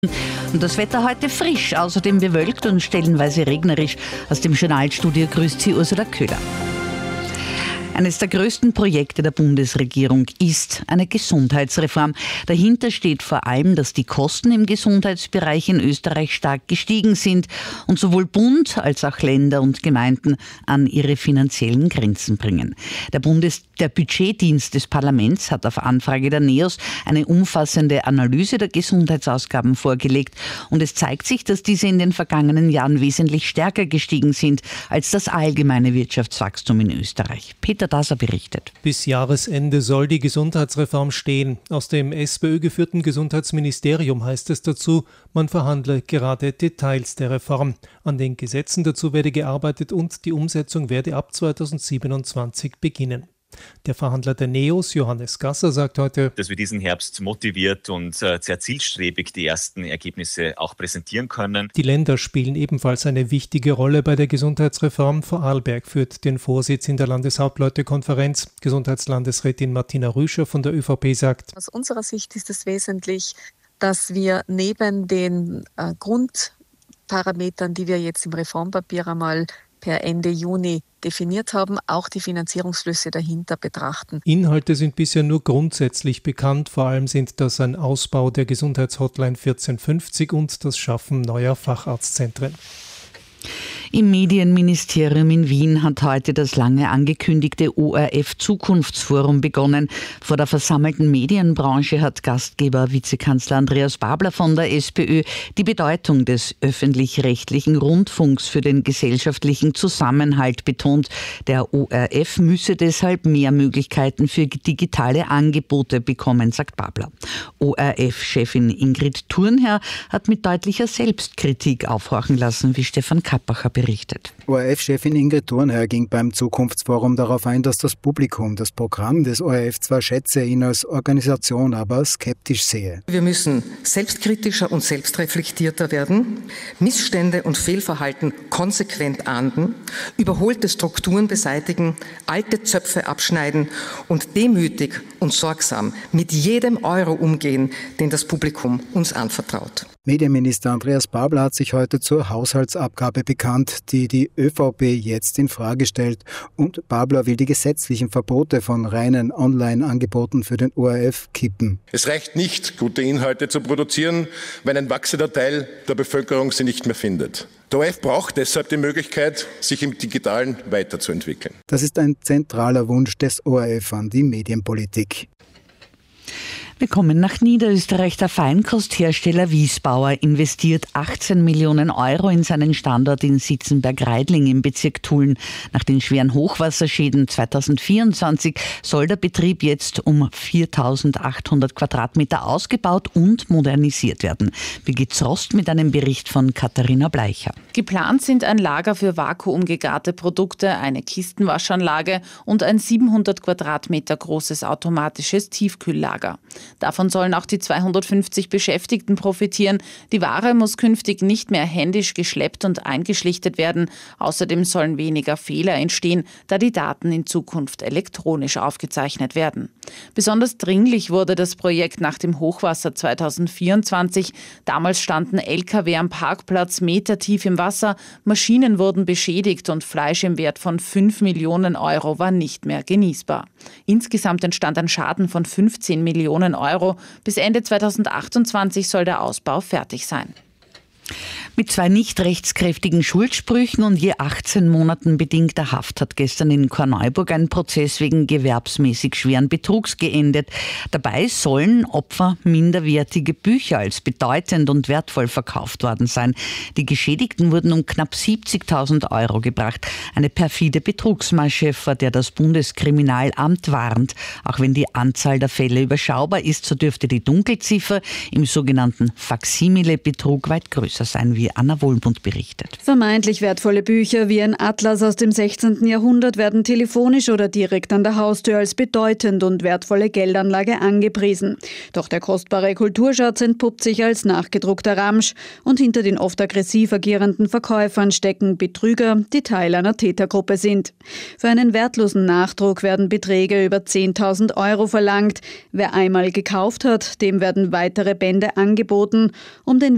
Und das Wetter heute frisch, außerdem bewölkt und stellenweise regnerisch. Aus dem Journalstudio grüßt Sie Ursula Köhler. Eines der größten Projekte der Bundesregierung ist eine Gesundheitsreform. Dahinter steht vor allem, dass die Kosten im Gesundheitsbereich in Österreich stark gestiegen sind und sowohl Bund als auch Länder und Gemeinden an ihre finanziellen Grenzen bringen. Der Budgetdienst des Parlaments hat auf Anfrage der NEOS eine umfassende Analyse der Gesundheitsausgaben vorgelegt und es zeigt sich, dass diese in den vergangenen Jahren wesentlich stärker gestiegen sind als das allgemeine Wirtschaftswachstum in Österreich. Peter Daser berichtet. Bis Jahresende soll die Gesundheitsreform stehen. Aus dem SPÖ-geführten Gesundheitsministerium heißt es dazu, man verhandle gerade Details der Reform. An den Gesetzen dazu werde gearbeitet und die Umsetzung werde ab 2027 beginnen. Der Verhandler der NEOS, Johannes Gasser, sagt heute, dass wir diesen Herbst motiviert und sehr zielstrebig die ersten Ergebnisse auch präsentieren können. Die Länder spielen ebenfalls eine wichtige Rolle bei der Gesundheitsreform. Vorarlberg führt den Vorsitz in der Landeshauptleutekonferenz. Gesundheitslandesrätin Martina Rüscher von der ÖVP sagt, aus unserer Sicht ist es wesentlich, dass wir neben den Grundparametern, die wir jetzt im Reformpapier einmal per Ende Juni definiert haben, auch die Finanzierungsflüsse dahinter betrachten. Inhalte sind bisher nur grundsätzlich bekannt. Vor allem sind das ein Ausbau der Gesundheitshotline 1450 und das Schaffen neuer Facharztzentren. Im Medienministerium in Wien hat heute das lange angekündigte ORF-Zukunftsforum begonnen. Vor der versammelten Medienbranche hat Gastgeber Vizekanzler Andreas Babler von der SPÖ die Bedeutung des öffentlich-rechtlichen Rundfunks für den gesellschaftlichen Zusammenhalt betont. Der ORF müsse deshalb mehr Möglichkeiten für digitale Angebote bekommen, sagt Babler. ORF-Chefin Ingrid Thurnherr hat mit deutlicher Selbstkritik aufhorchen lassen, wie Stefan Kappacher berichtet. ORF-Chefin Ingrid Thurnherr ging beim Zukunftsforum darauf ein, dass das Publikum das Programm des ORF zwar schätze, ihn als Organisation aber skeptisch sehe. Wir müssen selbstkritischer und selbstreflektierter werden, Missstände und Fehlverhalten konsequent ahnden, überholte Strukturen beseitigen, alte Zöpfe abschneiden und demütig und sorgsam mit jedem Euro umgehen, den das Publikum uns anvertraut. Medienminister Andreas Babler hat sich heute zur Haushaltsabgabe bekannt, die die ÖVP jetzt in Frage stellt. Und Babler will die gesetzlichen Verbote von reinen Online-Angeboten für den ORF kippen. Es reicht nicht, gute Inhalte zu produzieren, wenn ein wachsender Teil der Bevölkerung sie nicht mehr findet. Der ORF braucht deshalb die Möglichkeit, sich im Digitalen weiterzuentwickeln. Das ist ein zentraler Wunsch des ORF an die Medienpolitik. Wir kommen nach Niederösterreich. Der Feinkosthersteller Wiesbauer investiert 18 Millionen Euro in seinen Standort in Sitzenberg-Reidling im Bezirk Tulln. Nach den schweren Hochwasserschäden 2024 soll der Betrieb jetzt um 4.800 Quadratmeter ausgebaut und modernisiert werden. Birgit Rost mit einem Bericht von Katharina Bleicher. Geplant sind ein Lager für vakuumgegarte Produkte, eine Kistenwaschanlage und ein 700 Quadratmeter großes automatisches Tiefkühllager. Davon sollen auch die 250 Beschäftigten profitieren. Die Ware muss künftig nicht mehr händisch geschleppt und eingeschlichtet werden. Außerdem sollen weniger Fehler entstehen, da die Daten in Zukunft elektronisch aufgezeichnet werden. Besonders dringlich wurde das Projekt nach dem Hochwasser 2024. Damals standen Lkw am Parkplatz metertief im Wasser, Maschinen wurden beschädigt und Fleisch im Wert von 5 Millionen Euro war nicht mehr genießbar. Insgesamt entstand ein Schaden von 15 Millionen Euro. Bis Ende 2028 soll der Ausbau fertig sein. Mit 2 nicht rechtskräftigen Schuldsprüchen und je 18 Monaten bedingter Haft hat gestern in Korneuburg ein Prozess wegen gewerbsmäßig schweren Betrugs geendet. Dabei sollen Opfer minderwertige Bücher als bedeutend und wertvoll verkauft worden sein. Die Geschädigten wurden um knapp 70.000 Euro gebracht. Eine perfide Betrugsmasche, vor der das Bundeskriminalamt warnt. Auch wenn die Anzahl der Fälle überschaubar ist, so dürfte die Dunkelziffer im sogenannten Faksimile-Betrug weit größer sein, wie Anna Wohlbund berichtet. Vermeintlich wertvolle Bücher wie ein Atlas aus dem 16. Jahrhundert werden telefonisch oder direkt an der Haustür als bedeutend und wertvolle Geldanlage angepriesen. Doch der kostbare Kulturschatz entpuppt sich als nachgedruckter Ramsch und hinter den oft aggressiv agierenden Verkäufern stecken Betrüger, die Teil einer Tätergruppe sind. Für einen wertlosen Nachdruck werden Beträge über 10.000 Euro verlangt. Wer einmal gekauft hat, dem werden weitere Bände angeboten, um den